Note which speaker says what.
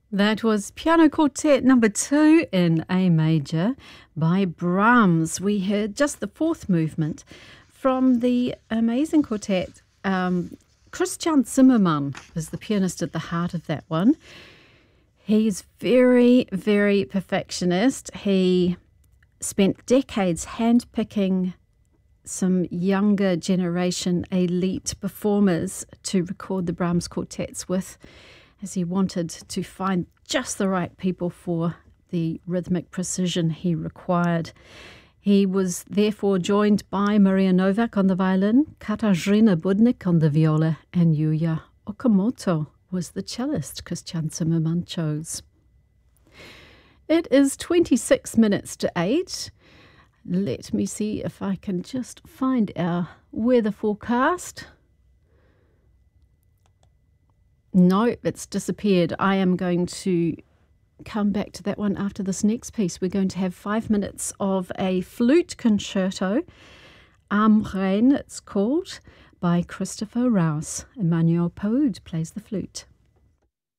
Speaker 1: That was Piano Quartet number 2 in A major by Brahms. We heard just the fourth movement from the amazing quartet. Christian Zimmermann was the pianist at the heart of that one. He's very, very perfectionist. He spent decades handpicking some younger generation elite performers to record the Brahms quartets with, as he wanted to find just the right people for the rhythmic precision he required. He was therefore joined by Maria Novak on the violin, Katarzyna Budnik on the viola, and Yuya Okamoto was the cellist Christian Zimmermann chose. It is 26 minutes to 8. Let me see if I can just find our weather forecast. No, it's disappeared. I am going to come back to that one after this next piece. We're going to have 5 minutes of a flute concerto, Am Rhein it's called, by Christopher Rouse. Emmanuel Paud plays the flute.